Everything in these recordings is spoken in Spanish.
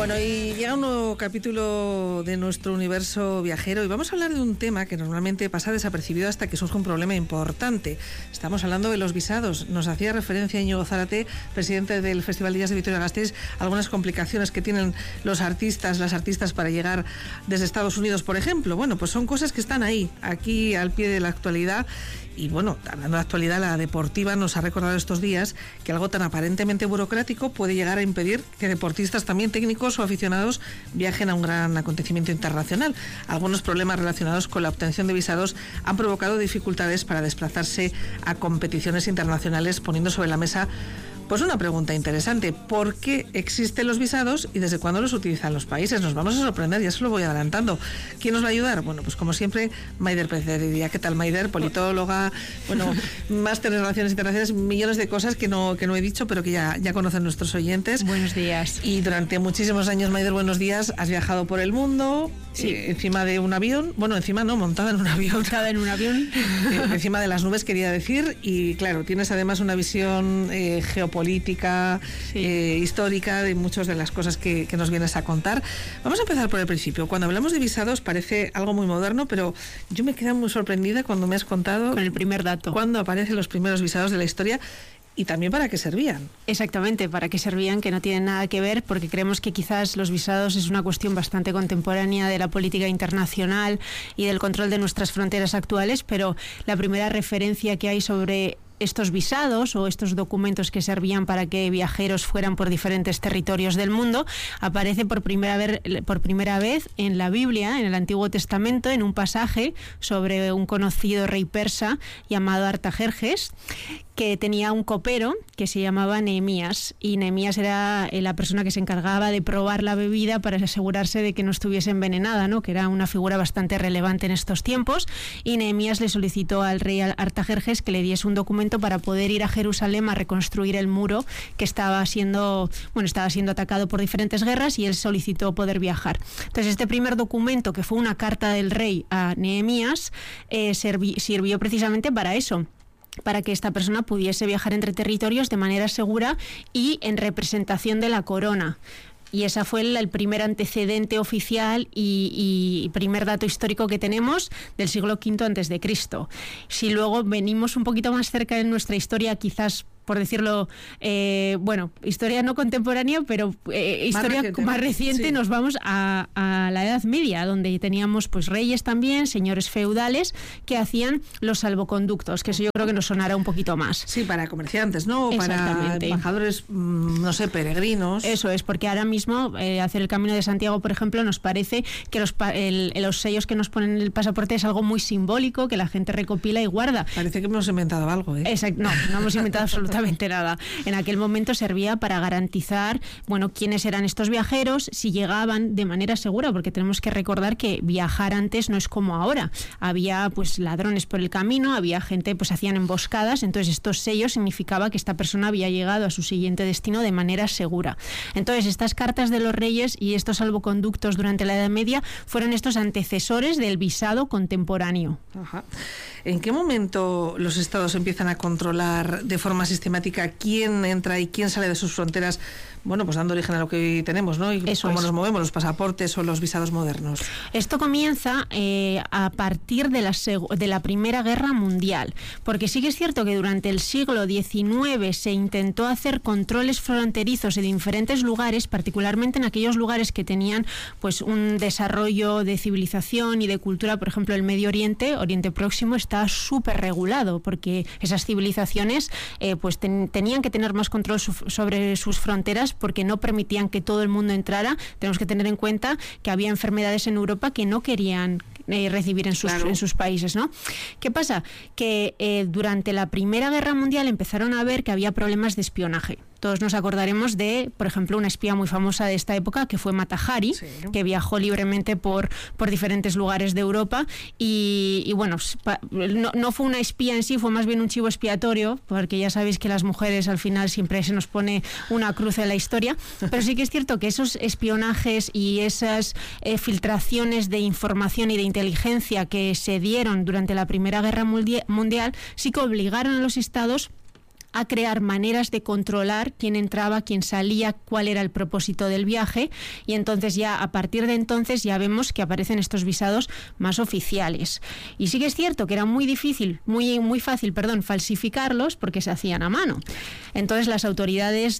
Bueno, y llega un nuevo capítulo de nuestro universo viajero y vamos a hablar de un tema que normalmente pasa desapercibido hasta que surge un problema importante. Estamos hablando de los visados. Nos hacía referencia Íñigo Zárate, presidente del Festival Días de Vitoria-Gasteiz, algunas complicaciones que tienen las artistas para llegar desde Estados Unidos, por ejemplo. Bueno, pues son cosas que están ahí, aquí al pie de la actualidad. Y bueno, hablando de actualidad, la deportiva nos ha recordado estos días que algo tan aparentemente burocrático puede llegar a impedir que deportistas, también técnicos o aficionados, viajen a un gran acontecimiento internacional. Algunos problemas relacionados con la obtención de visados han provocado dificultades para desplazarse a competiciones internacionales, poniendo sobre la mesa pues una pregunta interesante: ¿por qué existen los visados y desde cuándo los utilizan los países? Nos vamos a sorprender, ya se lo voy adelantando. ¿Quién nos va a ayudar? Bueno, pues como siempre, Maider Pérez de Heredia. ¿Qué tal, Maider? Politóloga, bueno, máster en Relaciones Internacionales, millones de cosas que no he dicho, pero que ya conocen nuestros oyentes. Buenos días. Y durante muchísimos años, Maider, buenos días, has viajado por el mundo, sí. Encima de un avión, bueno, encima no, montada en un avión. Montada en un avión. Encima de las nubes, quería decir, y claro, tienes además una visión geopolítica, histórica, de muchas de las cosas que nos vienes a contar. Vamos a empezar por el principio. Cuando hablamos de visados parece algo muy moderno, pero yo me quedé muy sorprendida cuando me has contado... Con el primer dato. Cuándo aparecen los primeros visados de la historia. Y también para qué servían. Exactamente, para qué servían, que no tienen nada que ver, porque creemos que quizás los visados es una cuestión bastante contemporánea de la política internacional y del control de nuestras fronteras actuales, pero la primera referencia que hay sobre estos visados o estos documentos que servían para que viajeros fueran por diferentes territorios del mundo aparece por primera vez en la Biblia, en el Antiguo Testamento, en un pasaje sobre un conocido rey persa llamado Artajerjes, que tenía un copero que se llamaba Nehemías, y Nehemías era la persona que se encargaba de probar la bebida para asegurarse de que no estuviese envenenada, ¿no? Que era una figura bastante relevante en estos tiempos, y Nehemías le solicitó al rey Artajerjes que le diese un documento para poder ir a Jerusalén a reconstruir el muro que estaba siendo atacado por diferentes guerras, y él solicitó poder viajar. Entonces, este primer documento, que fue una carta del rey a Nehemías, sirvió precisamente para eso, para que esta persona pudiese viajar entre territorios de manera segura y en representación de la corona. Y ese fue el primer antecedente oficial y primer dato histórico que tenemos del siglo V a.C. Si luego venimos un poquito más cerca de nuestra historia, quizás, por decirlo, historia no contemporánea, pero historia más reciente, sí. Nos vamos a la Edad Media, donde teníamos pues reyes también, señores feudales, que hacían los salvoconductos, que eso yo creo que nos sonará un poquito más. Sí, para comerciantes, ¿no? Para embajadores, no sé, peregrinos. Eso es, porque ahora mismo hacer el Camino de Santiago, por ejemplo, nos parece que los sellos que nos ponen en el pasaporte es algo muy simbólico, que la gente recopila y guarda. Parece que hemos inventado algo, ¿eh? Exacto, no hemos inventado absolutamente nada. En aquel momento servía para garantizar, quiénes eran estos viajeros, si llegaban de manera segura, porque tenemos que recordar que viajar antes no es como ahora. Había pues ladrones por el camino, había gente, pues hacían emboscadas, entonces estos sellos significaba que esta persona había llegado a su siguiente destino de manera segura. Entonces, estas cartas de los reyes y estos salvoconductos durante la Edad Media fueron estos antecesores del visado contemporáneo. Ajá. ¿En qué momento los estados empiezan a controlar de forma sistemática quién entra y quién sale de sus fronteras? Bueno, pues dando origen a lo que hoy tenemos, ¿no? Y cómo nos movemos, los pasaportes o los visados modernos. Esto comienza a partir de la Primera Guerra Mundial, porque sí que es cierto que durante el siglo XIX se intentó hacer controles fronterizos en diferentes lugares, particularmente en aquellos lugares que tenían pues un desarrollo de civilización y de cultura. Por ejemplo, el Medio Oriente, Oriente Próximo, está súper regulado, porque esas civilizaciones tenían que tener más control sobre sus fronteras, porque no permitían que todo el mundo entrara. Tenemos que tener en cuenta que había enfermedades en Europa que no querían recibir en sus países, ¿no? ¿Qué pasa? Que durante la Primera Guerra Mundial empezaron a ver que había problemas de espionaje. Todos nos acordaremos de, por ejemplo, una espía muy famosa de esta época, que fue Mata Hari, sí, que viajó libremente por diferentes lugares de Europa y no fue una espía en sí, fue más bien un chivo expiatorio, porque ya sabéis que las mujeres al final siempre se nos pone una cruz en la historia, pero sí que es cierto que esos espionajes y esas filtraciones de información y de inteligencia que se dieron durante la Primera Guerra Mundial sí que obligaron a los estados a crear maneras de controlar quién entraba, quién salía, cuál era el propósito del viaje, y entonces ya a partir de entonces ya vemos que aparecen estos visados más oficiales. Y sí que es cierto que era muy fácil, falsificarlos porque se hacían a mano. Entonces las autoridades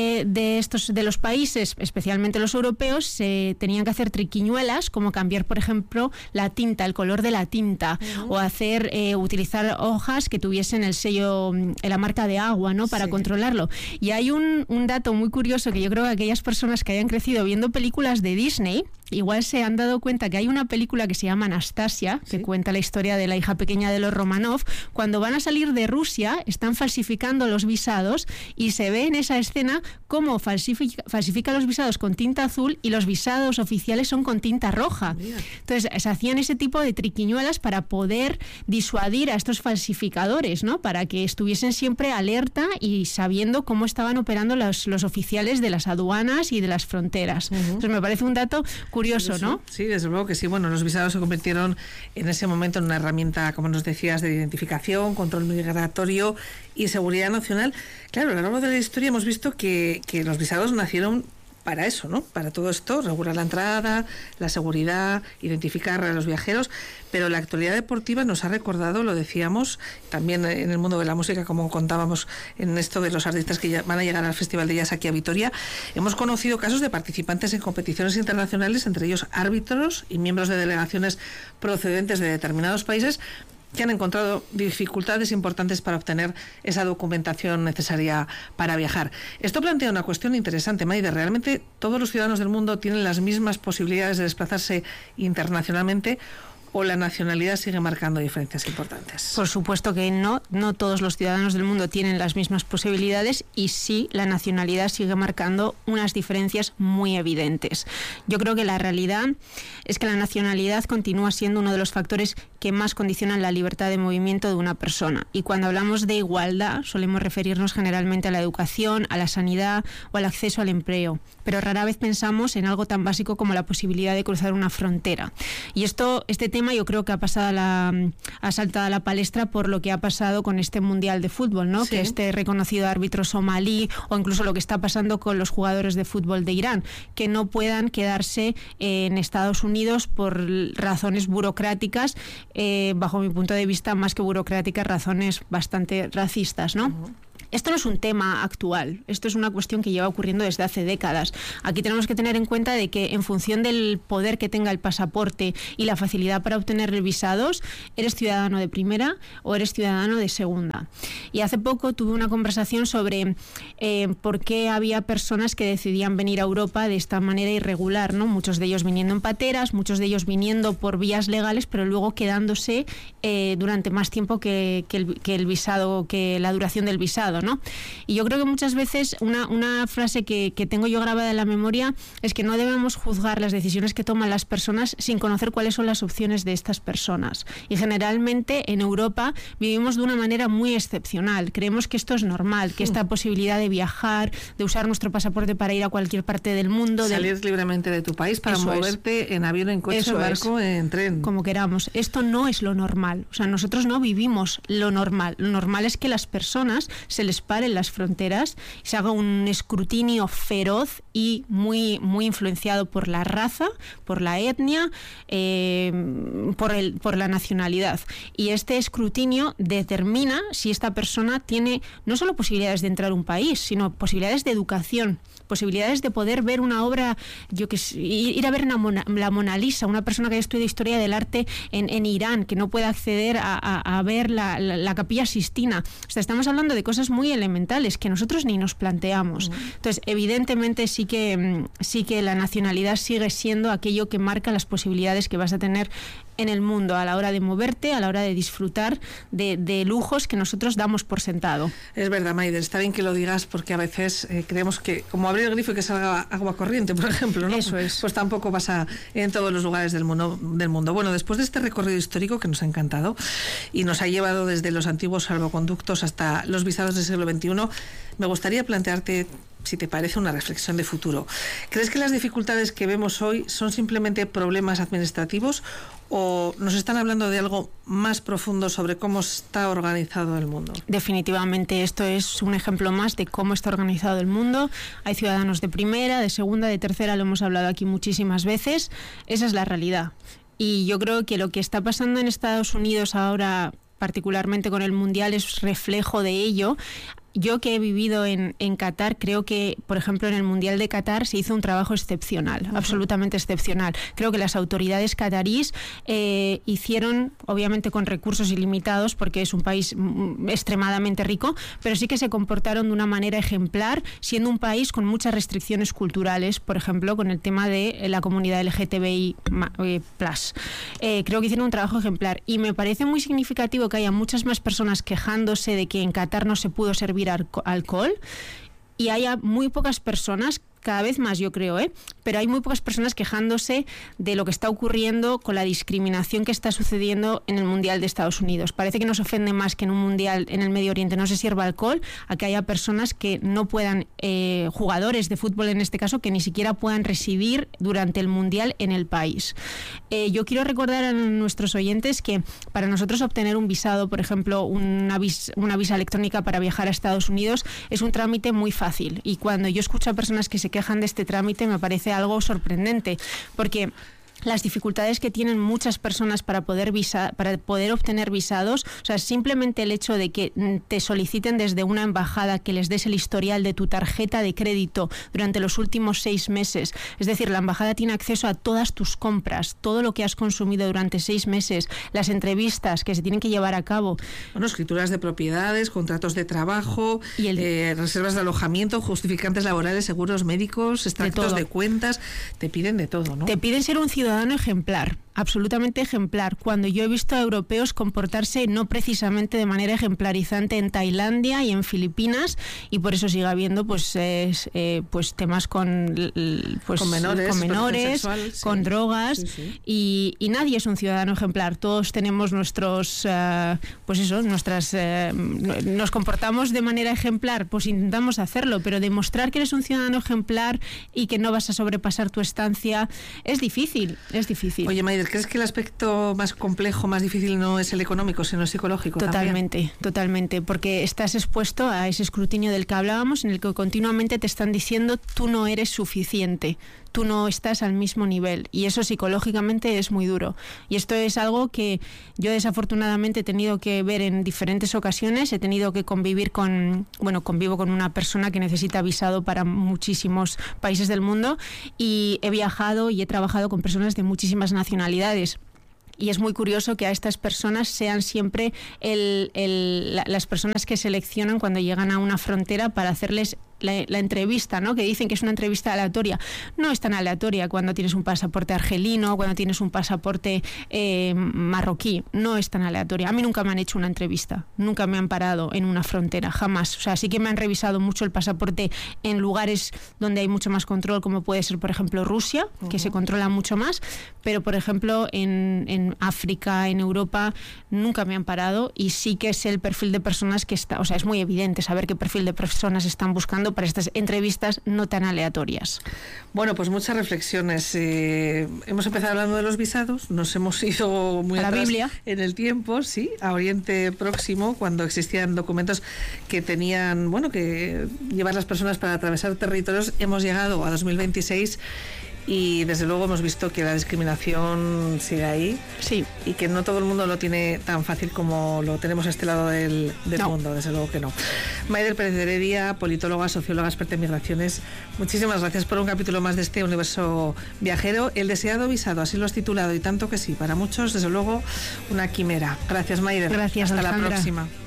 de los países, especialmente los europeos, se tenían que hacer triquiñuelas, como cambiar, por ejemplo, la tinta, el color de la tinta, o utilizar hojas que tuviesen el sello, la marca de agua, ¿no? Para controlarlo. Y hay un dato muy curioso que yo creo que aquellas personas que hayan crecido viendo películas de Disney igual se han dado cuenta, que hay una película que se llama Anastasia, que cuenta la historia de la hija pequeña de los Romanov. Cuando van a salir de Rusia, están falsificando los visados y se ve en esa escena cómo falsifica los visados con tinta azul y los visados oficiales son con tinta roja. Entonces se hacían ese tipo de triquiñuelas para poder disuadir a estos falsificadores, ¿no? Para que estuviesen siempre alerta y sabiendo cómo estaban operando los oficiales de las aduanas y de las fronteras. Entonces me parece un dato curioso, ¿no? Sí, desde luego que sí. Bueno, los visados se convirtieron en ese momento en una herramienta, como nos decías, de identificación, control migratorio y seguridad nacional. Claro, a lo largo de la historia hemos visto que los visados nacieron para eso, ¿no? Para todo esto, regular la entrada, la seguridad, identificar a los viajeros, pero la actualidad deportiva nos ha recordado, lo decíamos, también en el mundo de la música, como contábamos en esto de los artistas que van a llegar al Festival de Jazz aquí a Vitoria, hemos conocido casos de participantes en competiciones internacionales, entre ellos árbitros y miembros de delegaciones procedentes de determinados países, que han encontrado dificultades importantes para obtener esa documentación necesaria para viajar. Esto plantea una cuestión interesante, Maide. ¿Realmente todos los ciudadanos del mundo tienen las mismas posibilidades de desplazarse internacionalmente, o la nacionalidad sigue marcando diferencias importantes? Por supuesto que no todos los ciudadanos del mundo tienen las mismas posibilidades, y sí, la nacionalidad sigue marcando unas diferencias muy evidentes. Yo creo que la realidad es que la nacionalidad continúa siendo uno de los factores que más condicionan la libertad de movimiento de una persona. Y cuando hablamos de igualdad, solemos referirnos generalmente a la educación, a la sanidad o al acceso al empleo, pero rara vez pensamos en algo tan básico como la posibilidad de cruzar una frontera. Y este tema yo creo que ha saltado a la palestra por lo que ha pasado con este Mundial de Fútbol, ¿no? Sí. Que este reconocido árbitro somalí, o incluso lo que está pasando con los jugadores de fútbol de Irán, que no puedan quedarse en Estados Unidos por razones burocráticas, bajo mi punto de vista, más que burocráticas, razones bastante racistas, ¿no? Esto no es un tema actual, esto es una cuestión que lleva ocurriendo desde hace décadas. Aquí tenemos que tener en cuenta de que en función del poder que tenga el pasaporte y la facilidad para obtener visados, eres ciudadano de primera o eres ciudadano de segunda. Y hace poco tuve una conversación sobre por qué había personas que decidían venir a Europa de esta manera irregular, ¿no? Muchos de ellos viniendo en pateras, muchos de ellos viniendo por vías legales, pero luego quedándose durante más tiempo que el visado, que la duración del visado, ¿no? Y yo creo que muchas veces una frase que tengo yo grabada en la memoria es que no debemos juzgar las decisiones que toman las personas sin conocer cuáles son las opciones de estas personas. Y generalmente en Europa vivimos de una manera muy excepcional. Creemos que esto es normal, que esta posibilidad de viajar, de usar nuestro pasaporte para ir a cualquier parte del mundo, salir libremente de tu país para moverte en avión, en coche, barco, en tren, como queramos. Esto no es lo normal. O sea, nosotros no vivimos lo normal. Lo normal es que las personas se les paren las fronteras, se haga un escrutinio feroz y muy influenciado por la raza, por la etnia, por la nacionalidad. Y este escrutinio determina si esta persona tiene no solo posibilidades de entrar a un país, sino posibilidades de educación, posibilidades de poder ver una obra, ir a ver la Mona Lisa, una persona que haya estudiado historia del arte en Irán, que no pueda acceder a ver la Capilla Sistina. O sea, estamos hablando de cosas muy elementales que nosotros ni nos planteamos. Entonces, evidentemente sí que la nacionalidad sigue siendo aquello que marca las posibilidades que vas a tener en el mundo a la hora de moverte, a la hora de disfrutar de lujos que nosotros damos por sentado. Es verdad, Maide, está bien que lo digas, porque a veces creemos que como abrir el grifo y que salga agua corriente, por ejemplo, ¿no? Eso es. Pues tampoco pasa en todos los lugares del mundo. Bueno, después de este recorrido histórico que nos ha encantado y nos ha llevado desde los antiguos salvoconductos hasta los visados del siglo XXI, me gustaría plantearte si te parece, una reflexión de futuro. ¿Crees que las dificultades que vemos hoy son simplemente problemas administrativos o nos están hablando de algo más profundo sobre cómo está organizado el mundo? Definitivamente esto es un ejemplo más de cómo está organizado el mundo. Hay ciudadanos de primera, de segunda, de tercera, lo hemos hablado aquí muchísimas veces. Esa es la realidad. Y yo creo que lo que está pasando en Estados Unidos ahora, particularmente con el Mundial, es reflejo de ello. Yo que he vivido en Qatar, creo que, por ejemplo, en el Mundial de Qatar se hizo un trabajo excepcional, absolutamente excepcional. Creo que las autoridades qatarís hicieron, obviamente con recursos ilimitados, porque es un país extremadamente rico, pero sí que se comportaron de una manera ejemplar, siendo un país con muchas restricciones culturales, por ejemplo, con el tema de la comunidad LGTBI+. Creo que hicieron un trabajo ejemplar y me parece muy significativo que haya muchas más personas quejándose de que en Qatar no se pudo servir alcohol y haya muy pocas personas, cada vez más yo creo, pero hay muy pocas personas quejándose de lo que está ocurriendo con la discriminación que está sucediendo en el Mundial de Estados Unidos. Parece que nos ofende más que en un Mundial en el Medio Oriente no se sirva alcohol, a que haya personas que no puedan, jugadores de fútbol en este caso, que ni siquiera puedan residir durante el Mundial en el país. Yo quiero recordar a nuestros oyentes que para nosotros obtener un visado, por ejemplo, una visa electrónica para viajar a Estados Unidos, es un trámite muy fácil. Y cuando yo escucho a personas que se quejan de este trámite me parece algo sorprendente, porque las dificultades que tienen muchas personas para poder obtener visados, o sea, simplemente el hecho de que te soliciten desde una embajada que les des el historial de tu tarjeta de crédito durante los últimos 6 meses, es decir, la embajada tiene acceso a todas tus compras, todo lo que has consumido durante 6 meses, las entrevistas que se tienen que llevar a cabo. Bueno, escrituras de propiedades, contratos de trabajo, y reservas de alojamiento, justificantes laborales, seguros médicos, extractos de cuentas, te piden de todo, ¿no? Te piden ser un ciudadano ejemplar, absolutamente ejemplar, cuando yo he visto a europeos comportarse no precisamente de manera ejemplarizante en Tailandia y en Filipinas, y por eso sigue habiendo pues temas con menores, sexual, con drogas, y nadie es un ciudadano ejemplar. Todos tenemos nuestros nos comportamos de manera ejemplar, pues intentamos hacerlo, pero demostrar que eres un ciudadano ejemplar y que no vas a sobrepasar tu estancia es difícil. Oye, Maider, ¿crees que el aspecto más complejo, más difícil no es el económico, sino el psicológico? Totalmente, porque estás expuesto a ese escrutinio del que hablábamos, en el que continuamente te están diciendo tú no eres suficiente, tú no estás al mismo nivel, y eso psicológicamente es muy duro. Y esto es algo que yo desafortunadamente he tenido que ver en diferentes ocasiones. He tenido que convivo con una persona que necesita visado para muchísimos países del mundo, y he viajado y he trabajado con personas de muchísimas nacionalidades. Y es muy curioso que a estas personas sean siempre las personas que seleccionan cuando llegan a una frontera para hacerles la entrevista, ¿no? Que dicen que es una entrevista aleatoria. No es tan aleatoria cuando tienes un pasaporte argelino, cuando tienes un pasaporte marroquí. No es tan aleatoria. A mí nunca me han hecho una entrevista, nunca me han parado en una frontera, jamás. O sea, sí que me han revisado mucho el pasaporte en lugares donde hay mucho más control, como puede ser, por ejemplo, Rusia, que se controla mucho más, pero, por ejemplo, en África, en Europa, nunca me han parado, y sí que es el perfil de personas que está, o sea, es muy evidente saber qué perfil de personas están buscando para estas entrevistas no tan aleatorias. Bueno, pues muchas reflexiones. Hemos empezado hablando de los visados, nos hemos ido muy atrás Biblia en el tiempo, sí, a Oriente Próximo, cuando existían documentos que tenían, que llevar las personas para atravesar territorios. Hemos llegado a 2026 y desde luego hemos visto que la discriminación sigue ahí, sí, y que no todo el mundo lo tiene tan fácil como lo tenemos a este lado del mundo, desde luego que no. Maider Pérez de Heredia, politóloga, socióloga, experta en migraciones, muchísimas gracias por un capítulo más de este universo viajero. El deseado visado, así lo has titulado, y tanto que sí, para muchos desde luego una quimera. Gracias, Maider. Gracias, hasta Alejandra. La próxima.